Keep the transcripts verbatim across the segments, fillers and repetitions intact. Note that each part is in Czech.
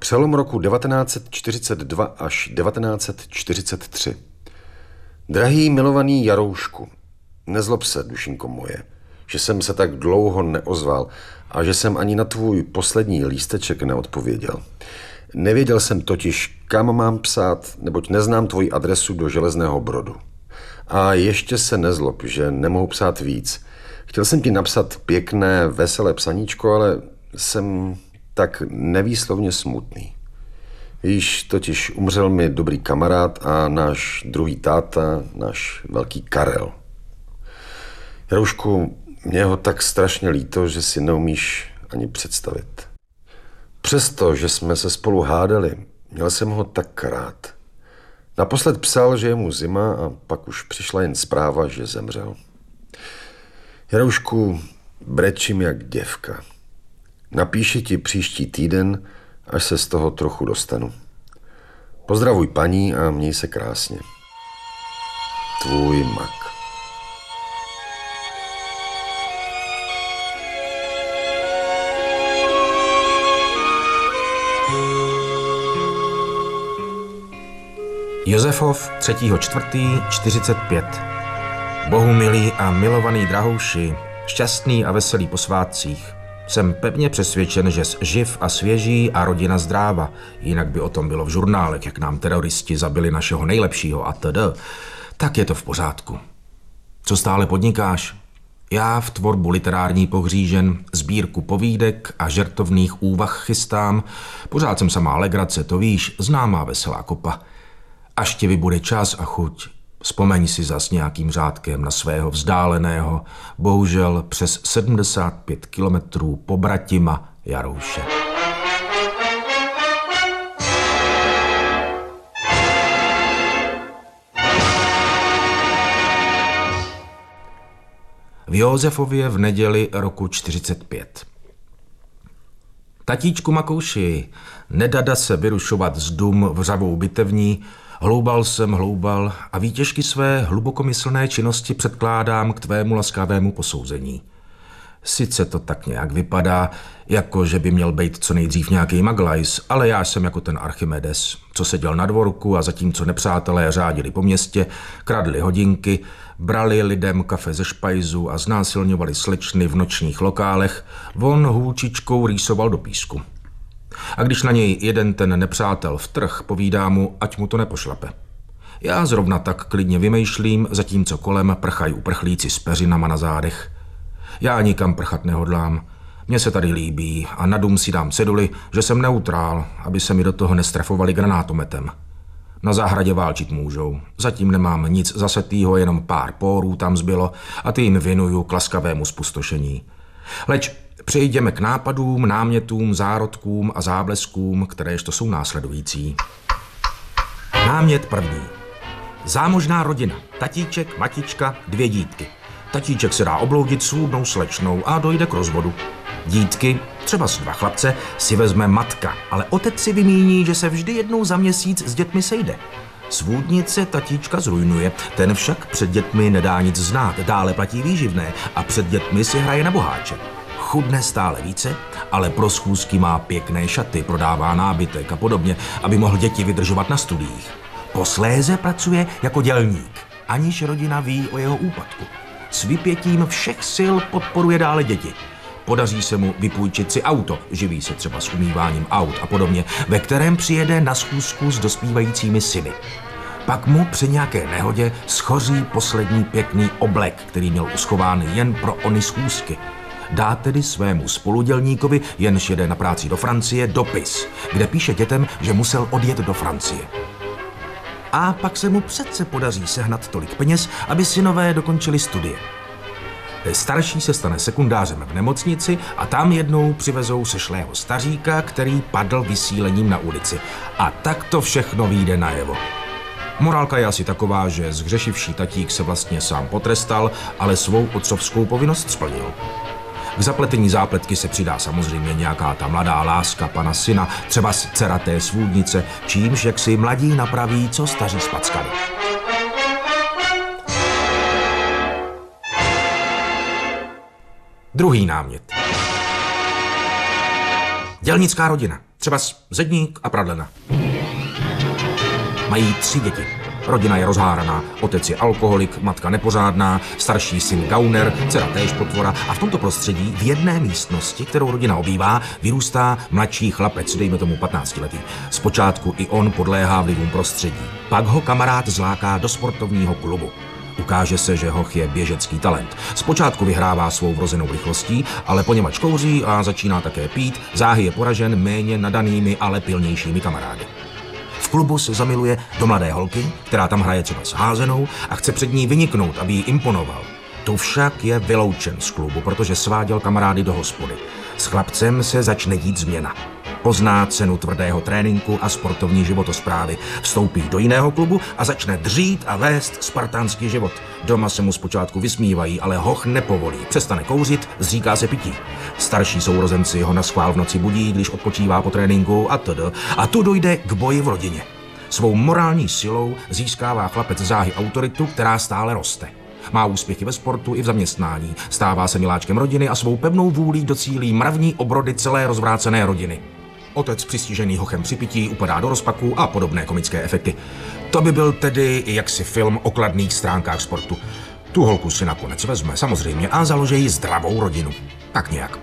Přelom roku devatenáct set čtyřicet dva až devatenáct set čtyřicet tři. Drahý milovaný Jaroušku, nezlob se, dušinko moje, že jsem se tak dlouho neozval a že jsem ani na tvůj poslední lísteček neodpověděl. Nevěděl jsem totiž, kam mám psát, neboť neznám tvoji adresu do Železného Brodu. A ještě se nezlob, že nemohu psát víc. Chtěl jsem ti napsat pěkné, veselé psaníčko, ale jsem tak nevýslovně smutný. Víš, totiž umřel mi dobrý kamarád a náš druhý táta, náš velký Karel. Jaroušku, mě ho tak strašně líto, že si neumíš ani představit. Přesto, že jsme se spolu hádali, měl jsem ho tak rád. Naposled psal, že je mu zima a pak už přišla jen zpráva, že zemřel. Jaroušku, brečím jak děvka. Napíši ti příští týden, až se z toho trochu dostanu. Pozdravuj paní a měj se krásně. Tvůj Mak. Josefov, třetího čtvrtý čtyřicet pět. Bohu milý a milovaný drahouši, šťastný a veselý po svátcích. Jsem pevně přesvědčen, že jsi živ a svěží a rodina zdráva, jinak by o tom bylo v žurnálech, jak nám teroristi zabili našeho nejlepšího a td. Tak je to v pořádku. Co stále podnikáš? Já v tvorbu literární pohřížen, sbírku povídek a žertovných úvah chystám. Pořád jsem samá legrace, to víš, známá veselá kopa. Až ti vybude čas a chuť, vzpomeň si zas nějakým řádkem na svého vzdáleného, bohužel přes sedmdesát pět kilometrů pobratima Jarouše. V Josefově v neděli roku čtyřicet pět. Tatíčku Makouši, nedada se vyrušovat z dům vřavou bitevní, hloubal jsem hloubal a výtěžky své hlubokomyslné činnosti předkládám k tvému laskavému posouzení. Sice to tak nějak vypadá, jako že by měl být co nejdřív nějaký maglajs, ale já jsem jako ten Archimedes, co seděl na dvorku a zatímco nepřátelé řádili po městě, kradli hodinky, brali lidem kafe ze špajzu a znásilňovali slečny v nočních lokálech, on hůlčičkou rýsoval do písku. A když na něj jeden ten nepřátel vtrh, povídá mu, ať mu to nepošlape. Já zrovna tak klidně vymýšlím, zatímco kolem prchají uprchlíci s peřinama na zádech. Já nikam prchat nehodlám, mně se tady líbí a na dům si dám ceduli, že jsem neutrál, aby se mi do toho nestrefovali granátometem. Na zahradě válčit můžou, zatím nemám nic zasetýho, jenom pár pórů tam zbylo a ty jim věnuju k laskavému spustošení. Leč přejdeme k nápadům, námětům, zárodkům a zábleskům, kteréž to jsou následující. Námět první. Zámožná rodina. Tatíček, matička, dvě dítky. Tatíček se dá obloudit svůdnou slečnou a dojde k rozvodu. Dítky, třeba z dva chlapce, si vezme matka, ale otec si vymíní, že se vždy jednou za měsíc s dětmi sejde. Svůdnice tatíčka zrujnuje, ten však před dětmi nedá nic znát, dále platí výživné a před dětmi si hraje na boháče. Chudne stále více, ale pro schůzky má pěkné šaty, prodává nábytek a podobně, aby mohl děti vydržovat na studiích. Posléze pracuje jako dělník, aniž rodina ví o jeho úpadku. S vypětím všech sil podporuje dále děti. Podaří se mu vypůjčit si auto, živí se třeba s umýváním aut a podobně, ve kterém přijede na schůzku s dospívajícími syny. Pak mu při nějaké nehodě schoří poslední pěkný oblek, který měl uschován jen pro ony schůzky. Dá tedy svému spoludělníkovi, jenž jede na práci do Francie, dopis, kde píše dětem, že musel odjet do Francie. A pak se mu přece podaří sehnat tolik peněz, aby synové dokončili studie. Starší se stane sekundářem v nemocnici a tam jednou přivezou sešlého staříka, který padl vysílením na ulici. A tak to všechno vyjde najevo. Morálka je asi taková, že zhřešivší tatík se vlastně sám potrestal, ale svou otcovskou povinnost splnil. K zapletení zápletky se přidá samozřejmě nějaká ta mladá láska pana syna, třeba z dcera té svůdnice, čímž jak si mladí napraví, co staří spackali. Druhý námět. Dělnická rodina. Třeba zedník a pradlena. Mají tři děti. Rodina je rozháraná, otec je alkoholik, matka nepořádná, starší syn gauner, dcera též potvora a v tomto prostředí v jedné místnosti, kterou rodina obývá, vyrůstá mladší chlapec, dejme tomu patnáctiletý. Zpočátku i on podléhá vlivům prostředí. Pak ho kamarád zláká do sportovního klubu. Ukáže se, že hoch je běžecký talent. Zpočátku vyhrává svou vrozenou rychlostí, ale poněvadž kouří a začíná také pít, záhy je poražen méně nadanými, ale pilnějšími kamarády. V klubu se zamiluje do mladé holky, která tam hraje třeba s házenou a chce před ní vyniknout, aby jí imponoval. Tu však je vyloučen z klubu, protože sváděl kamarády do hospody. S chlapcem se začne dít změna. Pozná cenu tvrdého tréninku a sportovní životosprávy. Vstoupí do jiného klubu a začne dřít a vést spartánský život. Doma se mu zpočátku vysmívají, ale hoch nepovolí. Přestane kouřit, zříká se pití. Starší sourozenci ho naschvál v noci budí, když odpočívá po tréninku a td. A tu dojde k boji v rodině. Svou morální silou získává chlapec záhy autoritu, která stále roste. Má úspěchy ve sportu i v zaměstnání, stává se miláčkem rodiny a svou pevnou vůlí docílí mravní obrody celé rozvrácené rodiny. Otec přistižený hochem při pití upadá do rozpaku a podobné komické efekty. To by byl tedy jaksi film o kladných stránkách sportu. Tu holku si nakonec vezme samozřejmě a založí zdravou rodinu. Tak nějak.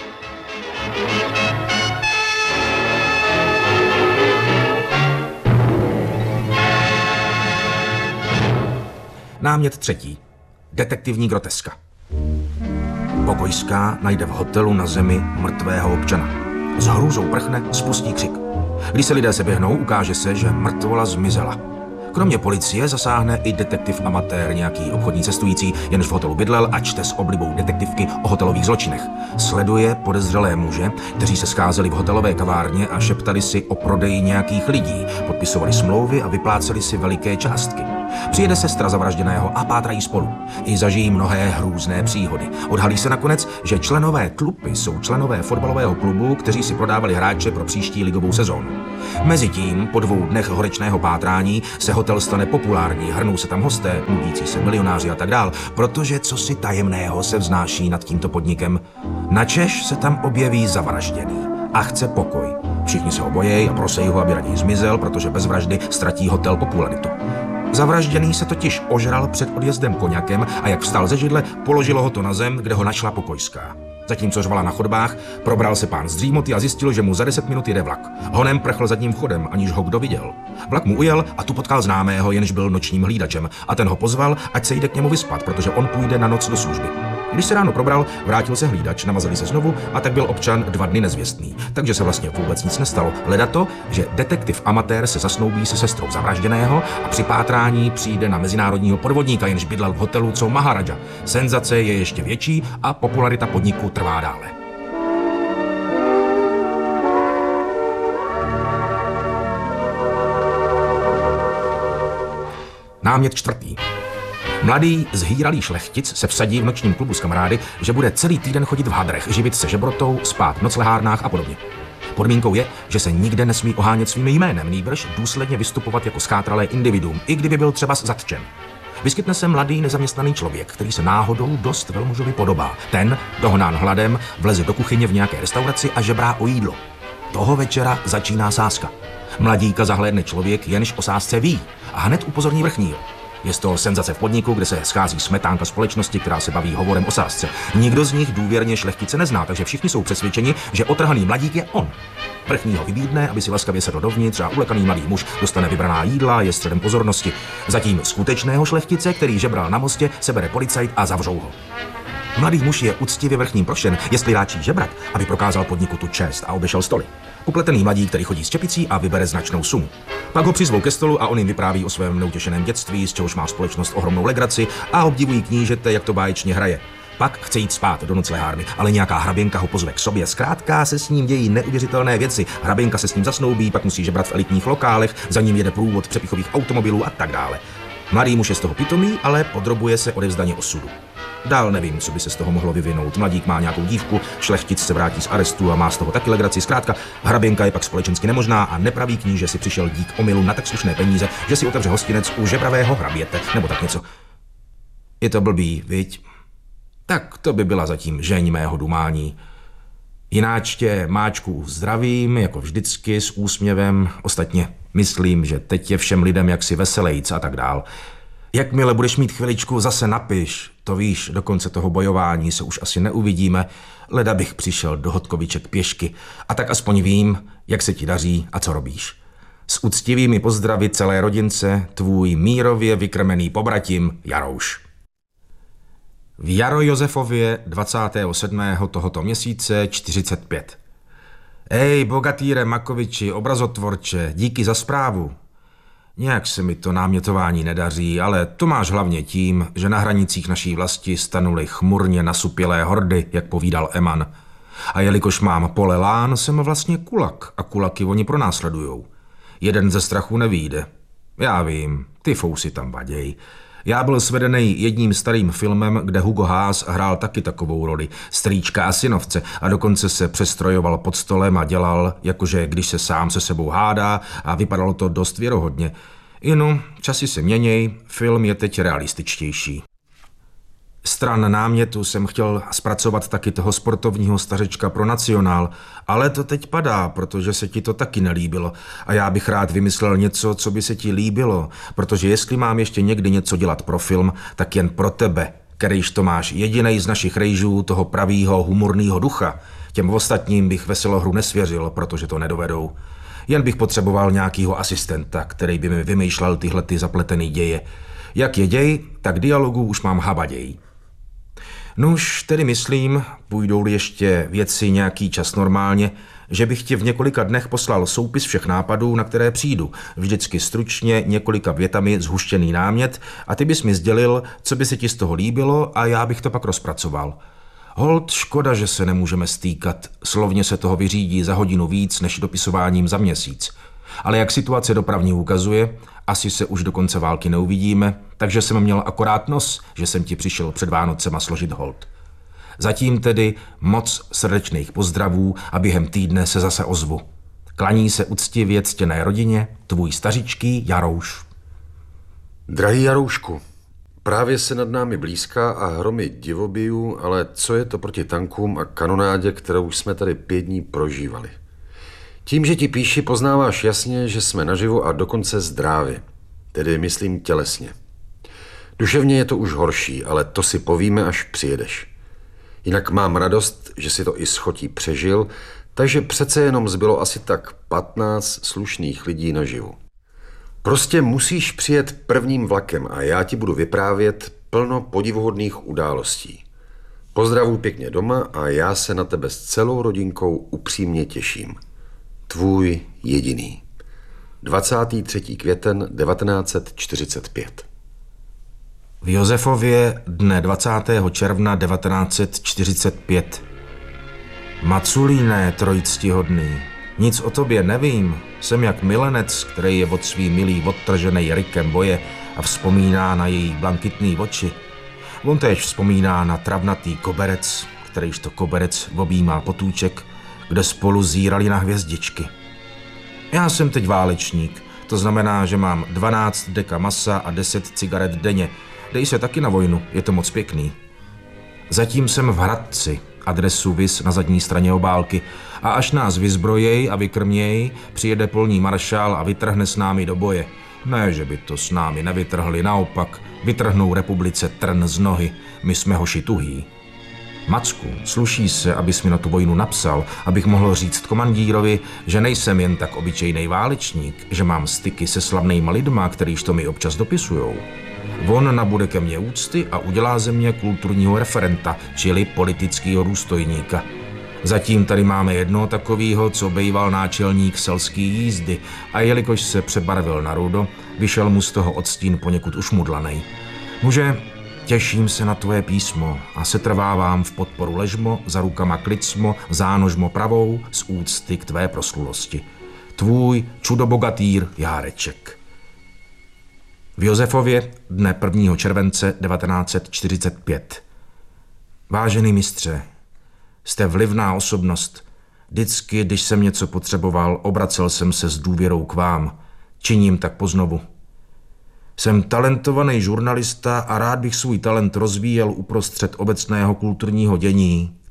Námět třetí. Detektivní groteska. Pokojská najde v hotelu na zemi mrtvého občana. S hrůzou prchne, spustí křik. Když se lidé seběhnou, ukáže se, že mrtvola zmizela. Kromě policie zasáhne i detektiv amatér, nějaký obchodní cestující, jenž v hotelu bydlel a čte s oblibou detektivky o hotelových zločinech. Sleduje podezřelé muže, kteří se scházeli v hotelové kavárně a šeptali si o prodeji nějakých lidí, podpisovali smlouvy a vypláceli si veliké částky. Přijede sestra zavražděného a pátrají spolu. I zažijí mnohé hrůzné příhody. Odhalí se nakonec, že členové tlupy jsou členové fotbalového klubu, kteří si prodávali hráče pro příští ligovou sezónu. Mezitím, po dvou dnech horečného pátrání, se hotel stane populární, hrnou se tam hosté, nudící se milionáři a tak dál, protože cosi tajemného se vznáší nad tímto podnikem. Načež se tam objeví zavražděný a chce pokoj. Všichni se ho bojí a prosí ho, aby raději zmizel, protože bez vraždy ztratí hotel popularitu. Zavražděný se totiž ožral před odjezdem koněkem a jak vstal ze židle, položilo ho to na zem, kde ho našla Pokojská. Zatímco řvala na chodbách, probral se pán z dřímoty a zjistil, že mu za deset minut jede vlak. Honem prchl zadním vchodem, aniž ho kdo viděl. Vlak mu ujel a tu potkal známého, jenž byl nočním hlídačem, a ten ho pozval, ať se jde k němu vyspat, protože on půjde na noc do služby. Když se ráno probral, vrátil se hlídač, namazali se znovu a tak byl občan dva dny nezvěstný. Takže se vlastně vůbec nic nestalo. Leda to, že detektiv amatér se zasnoubí se sestrou zavražděného a při pátrání přijde na mezinárodního podvodníka, jenž bydlel v hotelu co Maharaja. Senzace je ještě větší a popularita podniku trvá dále. Námět čtvrtý. Mladý, zhýralý šlechtic se vsadí v nočním klubu s kamarády, že bude celý týden chodit v hadrech, živit se žebrotou, spát v noclehárnách a podobně. Podmínkou je, že se nikde nesmí ohánět svým jménem, nýbrž důsledně vystupovat jako schátralé individuum, i kdyby byl třeba zatčen. Vyskytne se mladý nezaměstnaný člověk, který se náhodou dost velmužovi podobá. Ten, dohnán hladem, vleze do kuchyně v nějaké restauraci a žebrá o jídlo. Toho večera začíná sázka. Mladíka zahlédne člověk, jenž o sázce ví, a hned upozorní vrchního. Je to senzace v podniku, kde se schází smetánka společnosti, která se baví hovorem o sázce. Nikdo z nich důvěrně šlechtice nezná, takže všichni jsou přesvědčeni, že otrhaný mladík je on. Vrchní ho vybídne, aby si laskavě sedl dovnitř a ulekaný mladý muž dostane vybraná jídla, je středem pozornosti. Zatím skutečného šlechtice, který žebral na mostě, sebere policajt a zavřou ho. Mladý muž je uctivě vrchním prošen, jestli ráčí žebrat, aby prokázal podniku tu čest a obešel stoly. Upletený mladík, který chodí s čepicí a vybere značnou sumu. Pak ho přizvou ke stolu a on jim vypráví o svém neutěšeném dětství, z čehož má společnost ohromnou legraci, a obdivují knížete, jak to báječně hraje. Pak chce jít spát do noclehárny, ale nějaká hraběnka ho pozve k sobě. Zkrátka se s ním dějí neuvěřitelné věci. Hraběnka se s ním zasnoubí, pak musí žebrat v elitních lokálech, za ním jede průvod přepichových automobilů a tak dále. Mladý muž je z toho pitomý, ale podrobuje se odevzdaně osudu. Dál nevím, co by se z toho mohlo vyvinout. Mladík má nějakou dívku, šlechtic se vrátí z arestu a má z toho taky legraci. Zkrátka, hraběnka je pak společensky nemožná a nepravý kníže si přišel dík omylu na tak slušné peníze, že si otevře hostinec u žebravého hraběte, nebo tak něco. Je to blbý, viď? Tak to by byla zatím žeň mého dumání. Jináč tě, Máčku, zdravím, jako vždycky, s úsměvem. Ostatně myslím, že teď je všem lidem jaksi veselejc a tak dál. Jakmile budeš mít chviličku, zase napiš. To víš, do konce toho bojování se už asi neuvidíme. Leda bych přišel do Hodkoviček pěšky. A tak aspoň vím, jak se ti daří a co robíš. S úctivými pozdravy celé rodince, tvůj mírově vykrmený pobratim Jarouš. V Jaro Josefově dvacátého sedmého tohoto měsíce čtyřicet pět. Ej, bogatýre Makoviči, obrazotvorče, díky za zprávu. Nějak se mi to námětování nedaří, ale to máš hlavně tím, že na hranicích naší vlasti stanuly chmurně nasupělé hordy, jak povídal Eman. A jelikož mám pole lán, jsem vlastně kulak a kulaky oni pronásledujou. Jeden ze strachu nevyjde. Já vím, ty fousy tam vaděj. Já byl svedený jedním starým filmem, kde Hugo Haas hrál taky takovou roli, strýčka a synovce, a dokonce se přestrojoval pod stolem a dělal, jakože když se sám se sebou hádá, a vypadalo to dost věrohodně. Inu, časy se měněj, film je teď realističtější. Stran námětu jsem chtěl zpracovat taky toho sportovního stařečka pro Nacionál, ale to teď padá, protože se ti to taky nelíbilo. A já bych rád vymyslel něco, co by se ti líbilo, protože jestli mám ještě někdy něco dělat pro film, tak jen pro tebe, kterýž to máš jedinej z našich rejžů, toho pravýho humorného ducha. Těm ostatním bych veselohru nesvěřil, protože to nedovedou. Jen bych potřeboval nějakýho asistenta, který by mi vymýšlel tyhle ty zapletený děje. Jak je děj, tak dialogů už mám habaděj. Nuž, tedy myslím, půjdou-li ještě věci nějaký čas normálně, že bych ti v několika dnech poslal soupis všech nápadů, na které přijdu, vždycky stručně, několika větami zhuštěný námět, a ty bys mi sdělil, co by se ti z toho líbilo, a já bych to pak rozpracoval. Holt, škoda, že se nemůžeme stýkat, slovně se toho vyřídí za hodinu víc než dopisováním za měsíc. Ale jak situace dopravní ukazuje, asi se už do konce války neuvidíme, takže jsem měl akorát nos, že jsem ti přišel před Vánocema složit hold. Zatím tedy moc srdečných pozdravů a během týdne se zase ozvu. Klaní se uctivě ctěné rodině, tvůj stařičký Jarouš. Drahý Jaroušku, právě se nad námi blízká a hromy divobijů, ale co je to proti tankům a kanonádě, kterou jsme tady pět dní prožívali. Tím, že ti píši, poznáváš jasně, že jsme naživu a dokonce zdrávě, tedy myslím tělesně. Duševně je to už horší, ale to si povíme, až přijedeš. Jinak mám radost, že si to i s chotí přežil, takže přece jenom zbylo asi tak patnáct slušných lidí naživu. Prostě musíš přijet prvním vlakem a já ti budu vyprávět plno podivuhodných událostí. Pozdravuj pěkně doma a já se na tebe s celou rodinkou upřímně těším. Tvůj jediný. dvacátého třetího květen devatenáct set čtyřicet pět. V Josefově dne dvacátého června devatenáct set čtyřicet pět. Maculíne, trojctihodný, nic o tobě nevím. Jsem jak milenec, který je od svý milý odtrženej rykem boje a vzpomíná na její blankitný oči. On též vzpomíná na travnatý koberec, kterýž to koberec objímá potůček, kde spolu zírali na hvězdičky. Já jsem teď válečník, to znamená, že mám dvanáct deka masa a deset cigaret denně. Dej se taky na vojnu, je to moc pěkný. Zatím jsem v Hradci, adresu Vis na zadní straně obálky, a až nás vyzbrojej a vykrměj, přijede polní maršál a vytrhne s námi do boje. Ne, že by to s námi nevytrhli, naopak, vytrhnou republice trn z nohy, my jsme hoši tuhý. Macku, sluší se, abys mi na tu vojnu napsal, abych mohl říct komandírovi, že nejsem jen tak obyčejnej válečník, že mám styky se slavnejma lidma, kterýž to mi občas dopisujou. On nabude ke mně úcty a udělá ze mě kulturního referenta, čili politického důstojníka. Zatím tady máme jednoho takovýho, co bejval náčelník selský jízdy, a jelikož se přebarvil na rudo, vyšel mu z toho odstín poněkud ušmudlanej. Muže, těším se na tvoje písmo a setrvávám v podporu ležmo, za rukama klicmo, zánožmo pravou, z úcty k tvé proslulosti. Tvůj čudobogatýr Járeček. V Josefově dne prvního července devatenáct set čtyřicet pět. Vážený mistře, jste vlivná osobnost. Vždycky, když jsem něco potřeboval, obracel jsem se s důvěrou k vám. Činím tak poznovu. Jsem talentovaný žurnalista a rád bych svůj talent rozvíjel uprostřed obecného kulturního dění,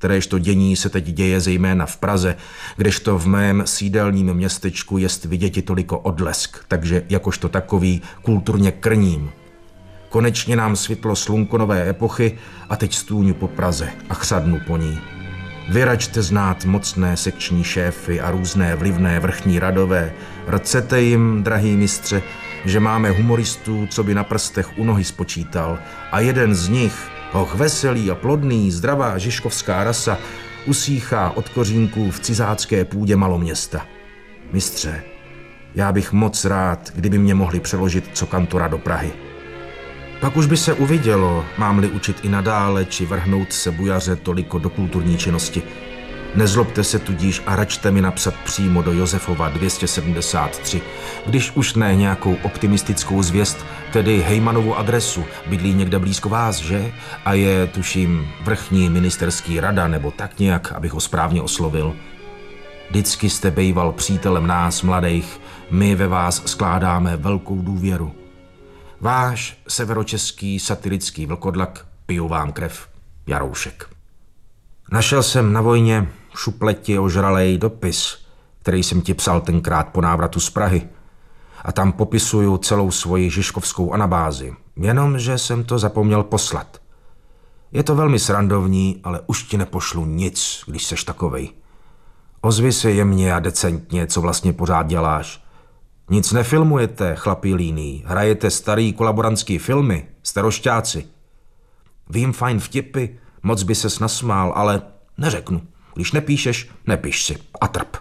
kteréžto dění se teď děje zejména v Praze, kdežto v mém sídelním městečku jest viděti toliko odlesk, takže jakožto takový kulturně krním. Konečně nám svitlo slunko nové epochy a teď stůňu po Praze a chřadnu po ní. Vyračte znát mocné sekční šéfy a různé vlivné vrchní radové. Rcete jim, drahý mistře, že máme humoristů, co by na prstech u nohy spočítal, a jeden z nich, hoch veselý a plodný, zdravá žižkovská rasa, usíchá od kořínků v cizácké půdě maloměsta. Mistře, já bych moc rád, kdyby mě mohli přeložit co kantora do Prahy. Pak už by se uvidělo, mám-li učit i nadále, či vrhnout se bujaře toliko do kulturní činnosti. Nezlobte se tudíž a račte mi napsat přímo do Josefova dvě stě sedmdesát tři, když už ne nějakou optimistickou zvěst, tedy Hejmanovu adresu, bydlí někde blízko vás, že? A je, tuším, vrchní ministerský rada, nebo tak nějak, abych ho správně oslovil. Vždycky jste bejval přítelem nás, mladých, my ve vás skládáme velkou důvěru. Váš severočeský satirický vlkodlak, piju vám krev, Jaroušek. Našel jsem na vojně v šupleti ožralej dopis, který jsem ti psal tenkrát po návratu z Prahy. A tam popisuju celou svoji žižkovskou anabázi, jenomže jsem to zapomněl poslat. Je to velmi srandovní, ale už ti nepošlu nic, když seš takovej. Ozvi se jemně a decentně, co vlastně pořád děláš. Nic nefilmujete, chlapí líný, hrajete starý kolaborantský filmy, starošťáci. Vím fajn vtipy, moc by ses nasmál, ale neřeknu. Když nepíšeš, nepiš si a trp.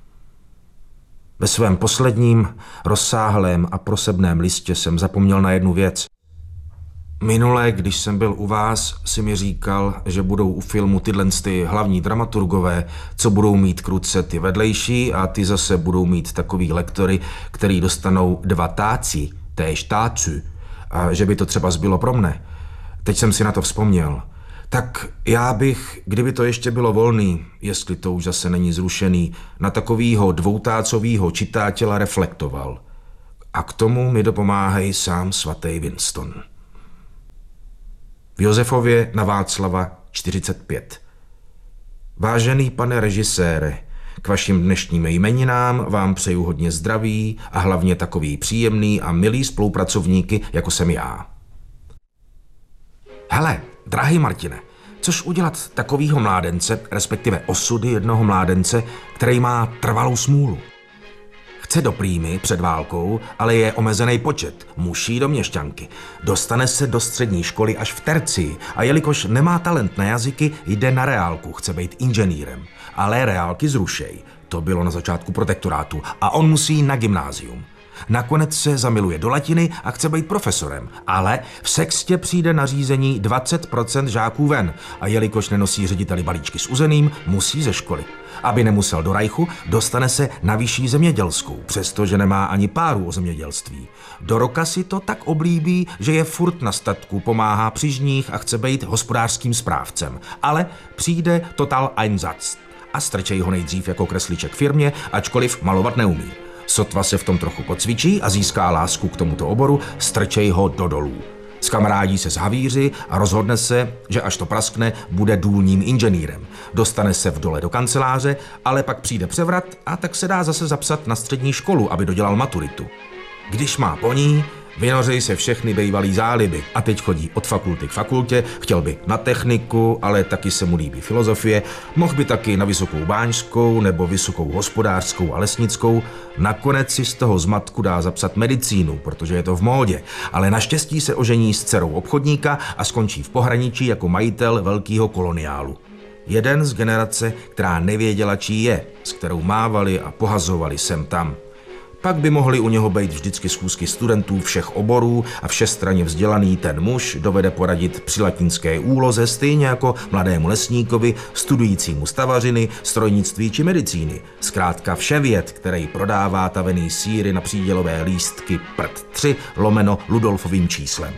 Ve svém posledním, rozsáhlém a prosebném listě jsem zapomněl na jednu věc. Minule, když jsem byl u vás, si mi říkal, že budou u filmu tyhle ty hlavní dramaturgové, co budou mít kruce ty vedlejší a ty zase budou mít takový lektory, který dostanou dva táci, též táců, a že by to třeba zbylo pro mne. Teď jsem si na to vzpomněl. Tak já bych, kdyby to ještě bylo volný, jestli to už zase není zrušený, na takovýho dvoutácovýho čitátěla reflektoval. A k tomu mi dopomáhej sám svatý Winston. V Josefově na Václava čtyřicet pět. Vážený pane režisére, k vašim dnešním jmeninám vám přeju hodně zdraví a hlavně takový příjemný a milý spolupracovníky, jako jsem já. Hele, drahý Martine, což udělat takovýho mládence, respektive osudy jednoho mládence, který má trvalou smůlu? Chce do prýmy před válkou, ale je omezený počet, muší do měšťanky. Dostane se do střední školy až v tercii a jelikož nemá talent na jazyky, jde na reálku, chce být inženýrem. Ale reálky zrušej, to bylo na začátku protektorátu a on musí na gymnázium. Nakonec se zamiluje do latiny a chce být profesorem, ale v sextě přijde nařízení dvacet procent žáků ven a jelikož nenosí řediteli balíčky s uzeným, musí ze školy. Aby nemusel do Rajchu, dostane se na vyšší zemědělskou, přestože nemá ani páru o zemědělství. Do roka si to tak oblíbí, že je furt na statku, pomáhá při žních a chce být hospodářským správcem. Ale přijde total Einsatz a strčej ho nejdřív jako kresliček firmě, ačkoliv malovat neumí. Sotva se v tom trochu pocvičí a získá lásku k tomuto oboru, strčej ho do dolů. Skamarádí se s havíři a rozhodne se, že až to praskne, bude důlním inženýrem. Dostane se v dole do kanceláře, ale pak přijde převrat a tak se dá zase zapsat na střední školu, aby dodělal maturitu. Když má po ní, vynořej se všechny bejvalý záliby a teď chodí od fakulty k fakultě, chtěl by na techniku, ale taky se mu líbí filozofie, mohl by taky na vysokou báňskou nebo vysokou hospodářskou a lesnickou, nakonec si z toho zmatku dá zapsat medicínu, protože je to v módě, ale naštěstí se ožení s dcerou obchodníka a skončí v pohraničí jako majitel velkého koloniálu. Jeden z generace, která nevěděla, čí je, s kterou mávali a pohazovali sem tam. Pak by mohli u něho být vždycky schůzky studentů všech oborů a všestranně vzdělaný ten muž dovede poradit při latinské úloze stejně jako mladému lesníkovi, studujícímu stavařiny, strojnictví či medicíny. Zkrátka vševěd, který prodává tavený sýry na přídělové lístky prd tři lomeno Ludolfovým číslem.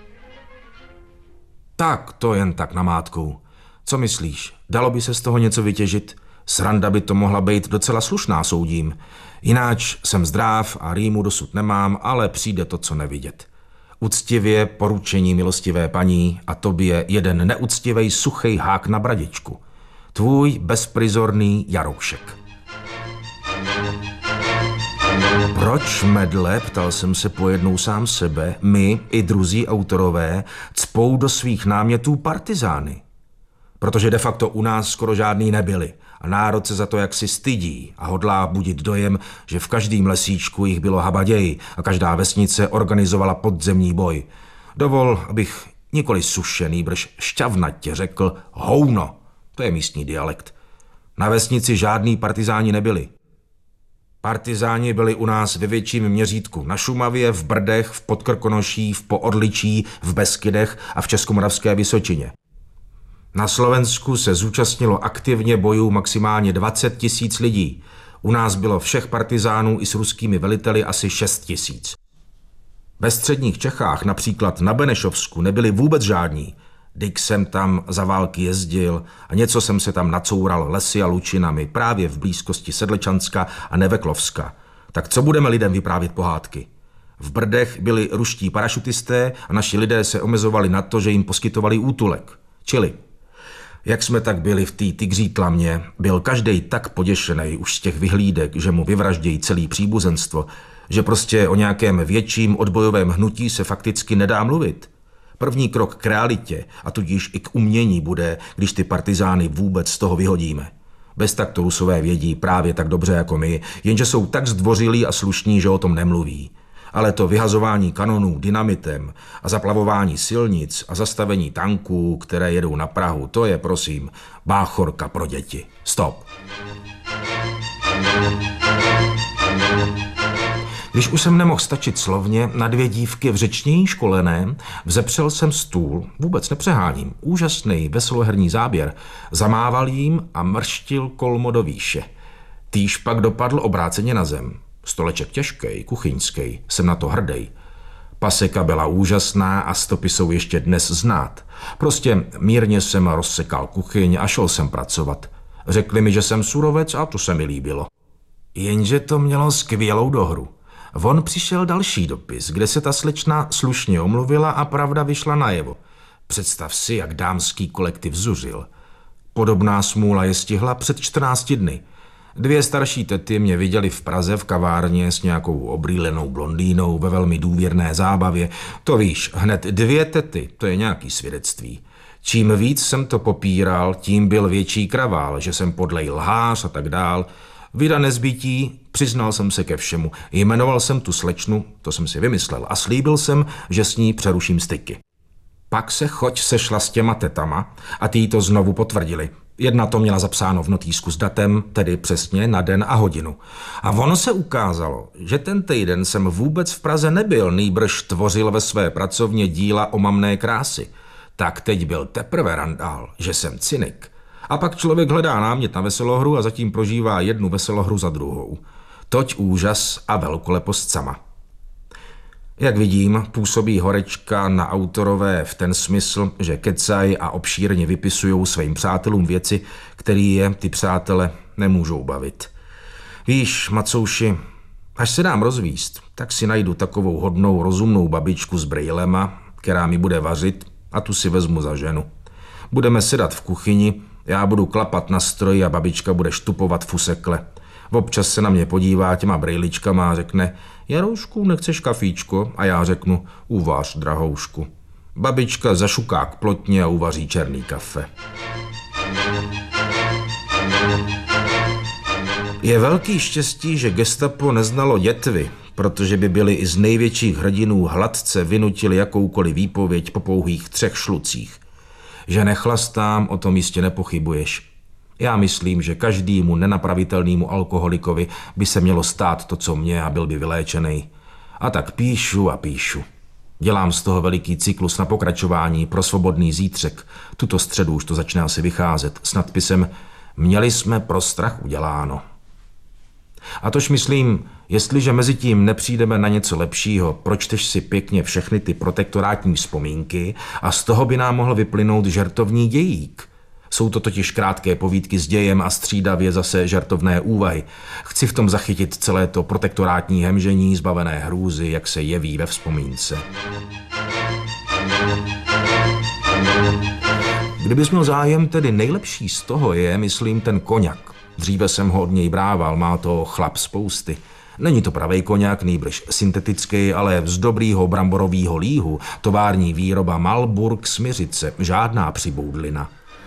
Tak to jen tak namátkou. Co myslíš, dalo by se z toho něco vytěžit? Sranda by to mohla být docela slušná, soudím. Jináč jsem zdráv a rýmu dosud nemám, ale přijde to, co nevidět. Uctivě poručení milostivé paní a tobě jeden neuctivej suchej hák na bradičku. Tvůj bezprizorný Jaroušek. Proč, medle, ptal jsem se pojednou sám sebe, my i druzí autorové cpou do svých námětů partizány? Protože de facto u nás skoro žádný nebyli a národ se za to jaksi stydí a hodlá budit dojem, že v každém lesíčku jich bylo habaději a každá vesnice organizovala podzemní boj. Dovol, abych nikoli sušený, brž šťavnatě řekl houno, to je místní dialekt. Na vesnici žádný partizáni nebyli. Partizáni byli u nás ve větším měřítku na Šumavě, v Brdech, v Podkrkonoší, v Poodličí, v Beskydech a v Českomoravské Vysočině. Na Slovensku se zúčastnilo aktivně bojů maximálně dvacet tisíc lidí. U nás bylo všech partizánů i s ruskými veliteli asi šest tisíc. Ve středních Čechách, například na Benešovsku, nebyli vůbec žádní. Dyk jsem tam za války jezdil a něco jsem se tam nacoural lesy a lučinami právě v blízkosti Sedlečanska a Neveklovska. Tak co budeme lidem vyprávět pohádky? V Brdech byli ruští parašutisté a naši lidé se omezovali na to, že jim poskytovali útulek. Čili, jak jsme tak byli v té tygří tlamě, byl každej tak poděšený už z těch vyhlídek, že mu vyvraždějí celý příbuzenstvo, že prostě o nějakém větším odbojovém hnutí se fakticky nedá mluvit. První krok k realitě a tudíž i k umění bude, když ty partizány vůbec z toho vyhodíme. Bez tak to Rusové vědí právě tak dobře jako my, jenže jsou tak zdvořilí a slušní, že o tom nemluví. Ale to vyhazování kanonů dynamitem a zaplavování silnic a zastavení tanků, které jedou na Prahu, to je, prosím, báchorka pro děti. Stop. Když už jsem nemohl stačit slovně na dvě dívky v řečnění školené, vzepřel jsem stůl, vůbec nepřeháním, úžasný veseloherní záběr, zamával jím a mrštil kolmo do výše. Týž pak dopadl obráceně na zem. Stoleček těžkej, kuchyňskej, jsem na to hrdej. Paseka byla úžasná a stopy jsou ještě dnes znát. Prostě mírně jsem rozsekal kuchyň a šel jsem pracovat. Řekli mi, že jsem surovec a to se mi líbilo. Jenže to mělo skvělou dohru. Von přišel další dopis, kde se ta slečna slušně omluvila a pravda vyšla najevo. Představ si, jak dámský kolektiv zuřil. Podobná smůla je stihla před čtrnácti dny. Dvě starší tety mě viděli v Praze v kavárně s nějakou obrýlenou blondýnou ve velmi důvěrné zábavě. To víš, hned dvě tety, to je nějaký svědectví. Čím víc jsem to popíral, tím byl větší kravál, že jsem podlej lhář a tak dál. Vida nezbytí, přiznal jsem se ke všemu. Jmenoval jsem tu slečnu, to jsem si vymyslel, a slíbil jsem, že s ní přeruším styky. Pak se choť sešla s těma tetama a ty to znovu potvrdili. Jedna to měla zapsáno v notýsku s datem, tedy přesně na den a hodinu. A ono se ukázalo, že ten týden jsem vůbec v Praze nebyl, nýbrž tvořil ve své pracovně díla omamné krásy. Tak teď byl teprve randál, že jsem cynik. A pak člověk hledá námět na veselohru a zatím prožívá jednu veselohru za druhou. Toť úžas a velkolepost sama. Jak vidím, působí horečka na autorové v ten smysl, že kecají a obšírně vypisujou svým přátelům věci, které je ty přátele nemůžou bavit. Víš, Macouši, až se dám rozvíst, tak si najdu takovou hodnou, rozumnou babičku s brejlema, která mi bude vařit, a tu si vezmu za ženu. Budeme sedat v kuchyni, já budu klapat na stroji a babička bude štupovat fusekle. Občas se na mě podívá těma brejličkama a řekne: Jaroušku, nechceš kafíčko? A já řeknu: uvař, drahoušku. Babička zašuká k plotně a uvaří černý kafe. Je velký štěstí, že gestapo neznalo dětvy, protože by byli i z největších hrdinů hladce vynutili jakoukoliv výpověď po pouhých třech šlucích. Že nechlastám, o tom jistě nepochybuješ. Já myslím, že každému nenapravitelnému alkoholikovi by se mělo stát to, co mě, a byl by vyléčený. A tak píšu a píšu. Dělám z toho veliký cyklus na pokračování pro svobodný zítřek. Tuto středu už to začne asi vycházet s nadpisem Měli jsme pro strach uděláno. A tož myslím, jestliže mezi tím nepřijdeme na něco lepšího, pročteš si pěkně všechny ty protektorátní vzpomínky a z toho by nám mohl vyplynout žertovní dějík. Jsou to totiž krátké povídky s dějem a střídavě zase žertovné úvahy. Chci v tom zachytit celé to protektorátní hemžení zbavené hrůzy, jak se jeví ve vzpomínce. Kdybys měl zájem, tedy nejlepší z toho je, myslím, ten koňak. Dříve jsem ho od něj brával, má to chlap spousty. Není to pravej koňak, nýbrž syntetický, ale z dobrýho bramborovýho líhu, tovární výroba Malburg Smiřice, žádná přiboudlina.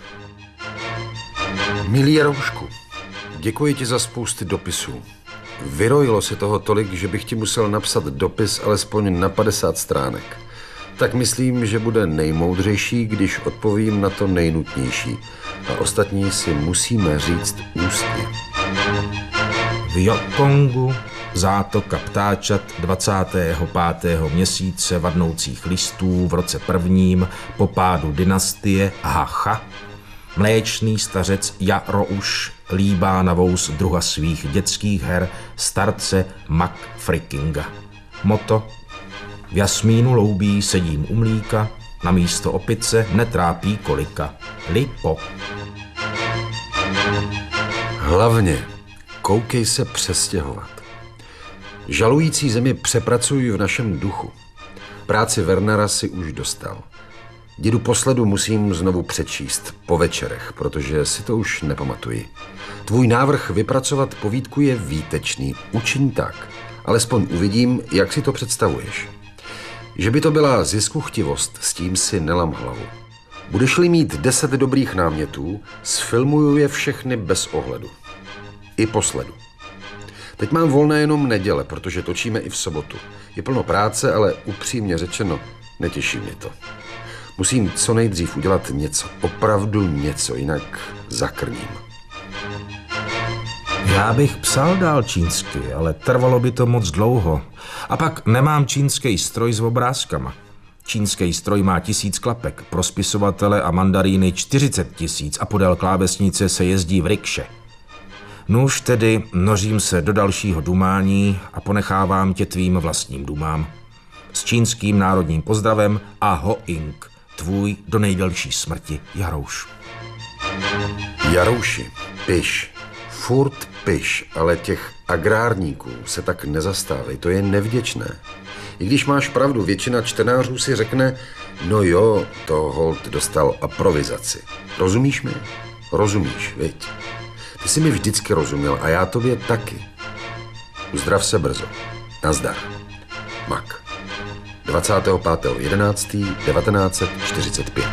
Milý Jaroušku, děkuji ti za spousty dopisů. Vyrojilo se toho tolik, že bych ti musel napsat dopis alespoň na padesát stránek. Tak myslím, že bude nejmoudřejší, když odpovím na to nejnutnější. A ostatní si musíme říct ústně. V Jokongu, zátoka ptáčat dvacátého pátého měsíce vadnoucích listů v roce prvním po pádu dynastie Hacha, mléčný stařec Jarouš líbá na vous druha svých dětských her starce Mac Frickinga. Moto: v jasmínu loubí sedím u mlíka, na místo opice netrápí kolika. Lipo. Hlavně koukej se přestěhovat. Žalující zemi přepracuj v našem duchu. Práci Wernera si už dostal. Dědu posledu musím znovu přečíst po večerech, protože si to už nepamatuji. Tvůj návrh vypracovat povídku je výtečný. Učiň tak. Alespoň uvidím, jak si to představuješ. Že by to byla ziskuchtivost, s tím si nelam hlavu. Budeš-li mít deset dobrých námětů, sfilmuju je všechny bez ohledu. I posledu. Teď mám volné jenom neděle, protože točíme i v sobotu. Je plno práce, ale upřímně řečeno, netěší mě to. Musím co nejdřív udělat něco, opravdu něco, jinak zakrním. Já bych psal dál čínsky, ale trvalo by to moc dlouho. A pak nemám čínský stroj s obrázkama. Čínský stroj má tisíc klapek, pro spisovatele a mandaríny čtyřicet tisíc a podél klávesnice se jezdí v rikše. Nuž tedy nořím se do dalšího dumání a ponechávám tě tvým vlastním dumám. S čínským národním pozdravem a ho ing, tvůj do nejdelší smrti Jarouš. Jarouši, piš, furt piš, ale těch agrárníků se tak nezastávej, to je nevděčné. I když máš pravdu, většina čtenářů si řekne, no jo, to holt dostal aprovizaci. Rozumíš mi? Rozumíš, viď? Ty jsi mi vždycky rozuměl a já tobě taky. Uzdrav se brzo. Nazdar. Mac. dvacátého pátého jedenáctého devatenáct set čtyřicet pět.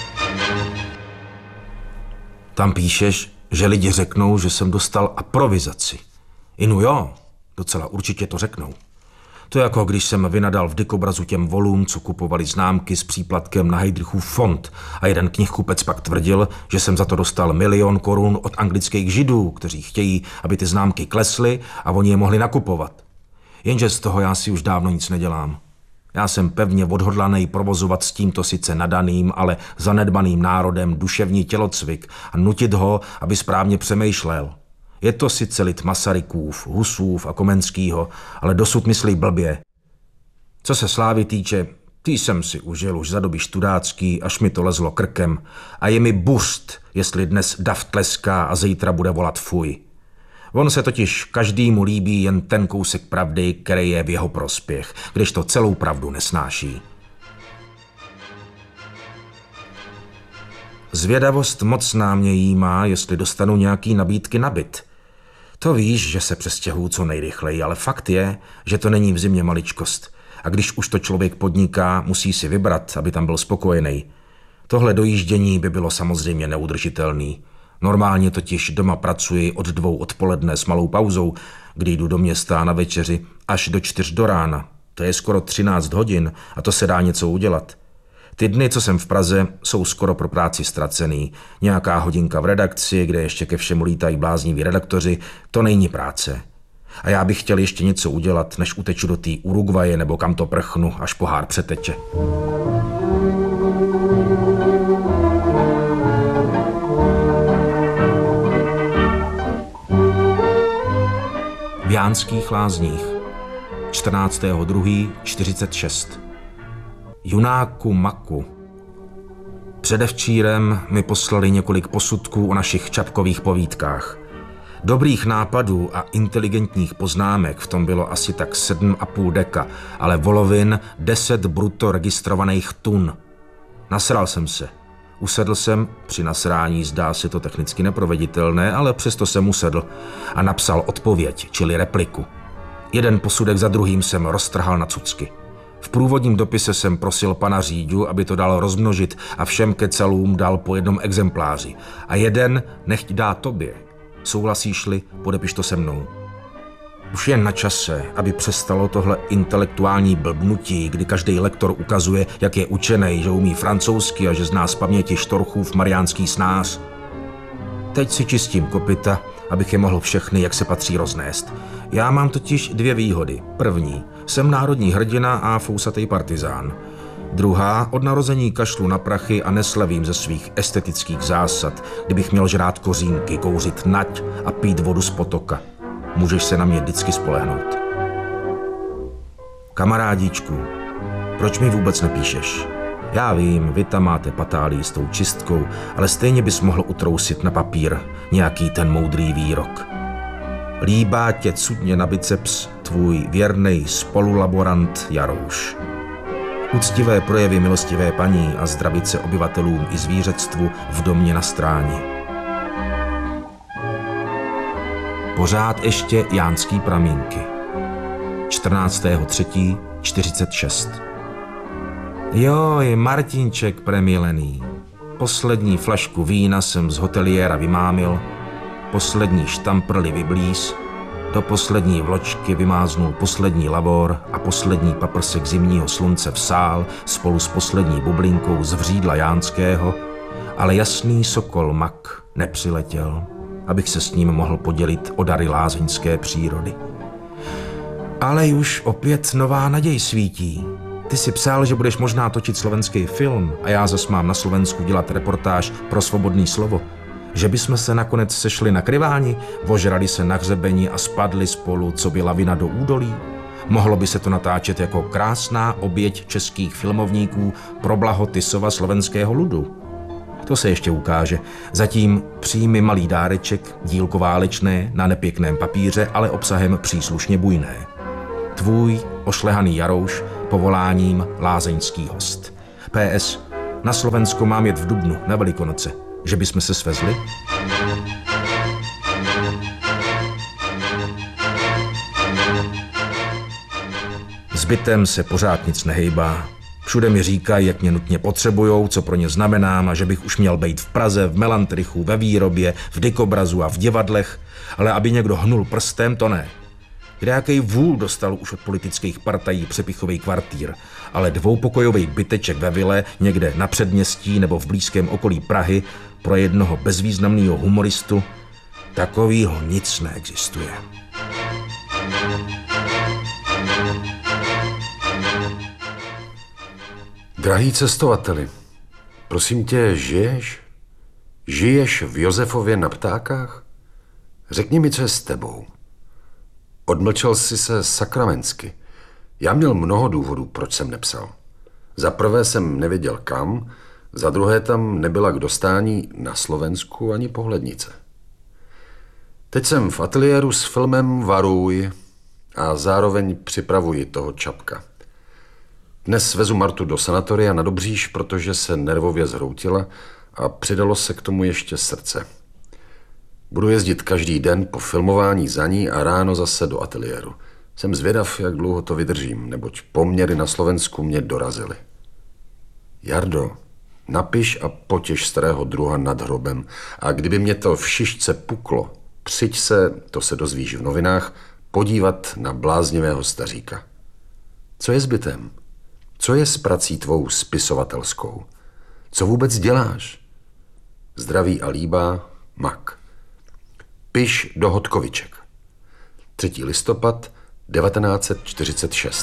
Tam píšeš, že lidi řeknou, že jsem dostal aprovizaci. Inu jo, docela určitě to řeknou. To je jako když jsem vynadal v Dykobrazu těm volům, co kupovali známky s příplatkem na Heydrichův fond a jeden knihkupec pak tvrdil, že jsem za to dostal milion korun od anglických židů, kteří chtějí, aby ty známky klesly a oni je mohli nakupovat. Jenže z toho já si už dávno nic nedělám. Já jsem pevně odhodlaný provozovat s tímto sice nadaným, ale zanedbaným národem duševní tělocvik a nutit ho, aby správně přemýšlel. Je to sice lid Masarykův, Husův a Komenskýho, ale dosud myslí blbě. Co se slávy týče, ty jsem si užil už za doby študácký, až mi to lezlo krkem. A je mi burst, jestli dnes dav tleská a zítra bude volat fuj. On se totiž každému líbí jen ten kousek pravdy, který je v jeho prospěch, když to celou pravdu nesnáší. Zvědavost mocná mě jímá, jestli dostanu nějaký nabídky na byt. To víš, že se přestěhuju co nejrychleji, ale fakt je, že to není v zimě maličkost. A když už to člověk podniká, musí si vybrat, aby tam byl spokojený. Tohle dojíždění by bylo samozřejmě neudržitelný. Normálně totiž doma pracuji od dvou odpoledne s malou pauzou, kdy jdu do města na večeři až do čtyř do rána. To je skoro třináct hodin a to se dá něco udělat. Ty dny, co jsem v Praze, jsou skoro pro práci ztracený. Nějaká hodinka v redakci, kde ještě ke všemu lítají blázniví redaktoři, to není práce. A já bych chtěl ještě něco udělat, než uteču do té Uruguaye nebo kam to prchnu, až pohár přeteče. V Jánských Lázních, čtrnáctého druhého čtyřicet šest. Junáku Maku. Předevčírem mi poslali několik posudků o našich čapkových povídkách. Dobrých nápadů a inteligentních poznámek v tom bylo asi tak sedm a půl deka, ale volovin deset bruto registrovaných tun. Nasral jsem se. Usedl jsem, při nasrání zdá se to technicky neproveditelné, ale přesto jsem usedl a napsal odpověď, čili repliku. Jeden posudek za druhým jsem roztrhal na cucky. V průvodním dopise jsem prosil pana Říďu, aby to dal rozmnožit a všem kecalům dal po jednom exempláři. A jeden nechť dá tobě. Souhlasíš-li, podepiš to se mnou. Už jen na čase, aby přestalo tohle intelektuální blbnutí, kdy každý lektor ukazuje, jak je učenej, že umí francouzsky a že zná z paměti Štorchův mariánský snář. Teď si čistím kopyta, abych je mohl všechny, jak se patří, roznést. Já mám totiž dvě výhody. První, jsem národní hrdina a fousatý partizán. Druhá, od narození kašlu na prachy a neslevím ze svých estetických zásad, kdybych měl žrát kořínky, kouřit nať a pít vodu z potoka. Můžeš se na mě vždycky spolehnout. Kamarádíčku, proč mi vůbec nepíšeš? Já vím, vy tam máte patálí s tou čistkou, ale stejně bys mohl utrousit na papír nějaký ten moudrý výrok. Líbá tě cudně na biceps tvůj věrnej spolulaborant Jarouš. Úctivé projevy milostivé paní a zdravice obyvatelům i zvířectvu v domě na Stráni. Pořád ještě Jánský pramínky. čtrnáctého třetího čtyřicet šest. Joj, Martinček premilený. Poslední flašku vína jsem z hoteliéra vymámil, poslední štamprly vyblíz, do poslední vločky vymáznul poslední lavor a poslední paprsek zimního slunce vsál spolu s poslední bublinkou z vřídla Jánského, ale jasný sokol Mak nepřiletěl, abych se s ním mohl podělit o dary lázeňské přírody. Ale už opět nová naděj svítí. Ty si psal, že budeš možná točit slovenský film a já zas mám na Slovensku dělat reportáž pro Svobodný slovo. Že bychom se nakonec sešli na Kryváni, vožrali se na hřebeni a spadli spolu, co by lavina do údolí? Mohlo by se to natáčet jako krásná oběť českých filmovníků pro blaho Tisova slovenského ludu. To se ještě ukáže. Zatím přijmi malý dáreček, dílko válečné, na nepěkném papíře, ale obsahem příslušně bujné. Tvůj ošlehaný Jarouš, povoláním lázeňský host. P S. Na Slovensko mám jet v dubnu na Velikonoce. Že bychom se svezli? S bytem se pořád nic nehejbá. Všude mi říkají, jak mě nutně potřebujou, co pro ně znamenám a že bych už měl být v Praze, v Melantrichu, ve výrobě, v Dikobrazu a v divadlech, ale aby někdo hnul prstem, to ne. Kdejakej vůl dostal už od politických partají přepichovej kvartír, ale dvoupokojový byteček ve vile někde na předměstí nebo v blízkém okolí Prahy pro jednoho bezvýznamného humoristu, takovýho nic neexistuje. Drahý cestovateli, prosím tě, žiješ? Žiješ v Josefově na Ptákách? Řekni mi, co je s tebou. Odmlčel jsi se sakramensky. Já měl mnoho důvodů, proč jsem nepsal. Za prvé jsem nevěděl kam, za druhé tam nebyla k dostání na Slovensku ani pohlednice. Teď jsem v ateliéru s filmem Varuj a zároveň připravuji toho Čapka. Dnes vezu Martu do sanatoria na Dobříž, protože se nervově zhroutila a přidalo se k tomu ještě srdce. Budu jezdit každý den po filmování za ní a ráno zase do ateliéru. Jsem zvědav, jak dlouho to vydržím, neboť poměry na Slovensku mě dorazily. Jardo, napiš a potěš starého druha nad hrobem a kdyby mě to v šišce puklo, přijď se, to se dozvíš v novinách, podívat na bláznivého staříka. Co je s bytem? Co je s prací tvou spisovatelskou? Co vůbec děláš? Zdraví a líbá, Mak. Piš do Hodkoviček. třetího listopadu devatenáct set čtyřicet šest.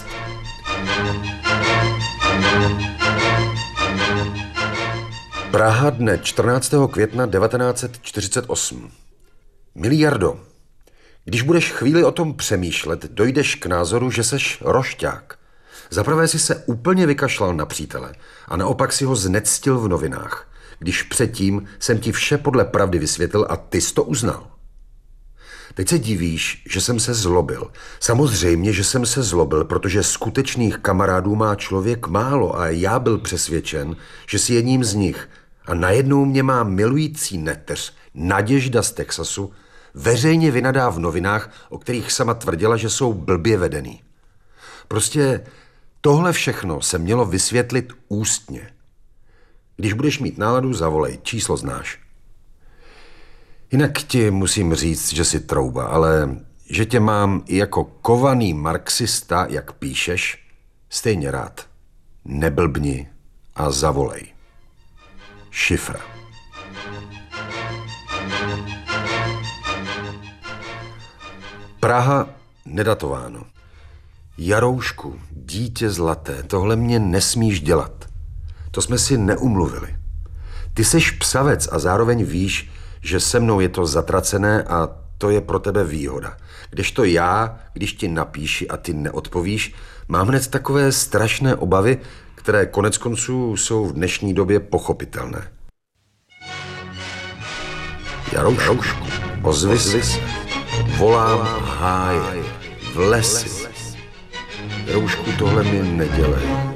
Praha dne čtrnáctého května devatenáct set čtyřicet osm. Milý Jardo, když budeš chvíli o tom přemýšlet, dojdeš k názoru, že seš rošťák. Zaprvé si se úplně vykašlal na přítele a naopak si ho znectil v novinách, když předtím jsem ti vše podle pravdy vysvětlil a ty jsi to uznal. Teď se divíš, že jsem se zlobil. Samozřejmě, že jsem se zlobil, protože skutečných kamarádů má člověk málo a já byl přesvědčen, že jsi jedním z nich A najednou mě má milující neteř Naděžda z Texasu veřejně vynadá v novinách, o kterých sama tvrdila, že jsou blbě vedený. Prostě tohle všechno se mělo vysvětlit ústně. Když budeš mít náladu, zavolej, číslo znáš. Jinak ti musím říct, že jsi trouba, ale že tě mám i jako kovaný marxista, jak píšeš, stejně rád. Neblbni a zavolej. Šifra. Praha, nedatováno. Jaroušku, dítě zlaté, tohle mě nesmíš dělat. To jsme si neumluvili. Ty seš psavec a zároveň víš, že se mnou je to zatracené a to je pro tebe výhoda. Kdežto já, když ti napíši a ty neodpovíš, mám hned takové strašné obavy, které konec konců jsou v dnešní době pochopitelné. Jaroušku, ozvi se, volám háje, v lesi. Jaroušku, tohle mi nedělej.